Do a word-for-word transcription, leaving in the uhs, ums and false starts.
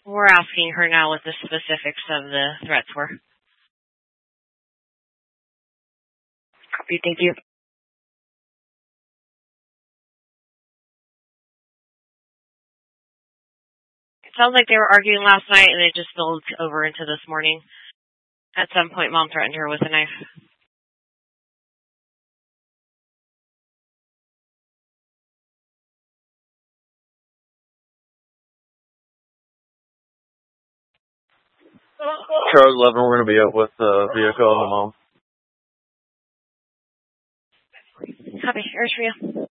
We're asking her now what the specifics of the threats were. Copy, thank you. It sounds like they were arguing last night and it just spilled over into this morning. At some point, Mom threatened her with a knife. Charles eleven, we're going to be out with the vehicle and the mom. Copy. Here's for you.